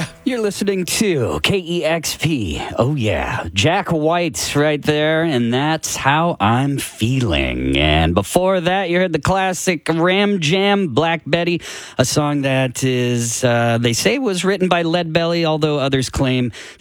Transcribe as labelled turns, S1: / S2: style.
S1: Yeah.
S2: You're listening to KEXP. Oh, yeah. Jack White's right there, and that's How I'm Feeling. And before that, you heard the classic Ram Jam, Black Betty, a song that is, they say was written by Lead Belly, although others claim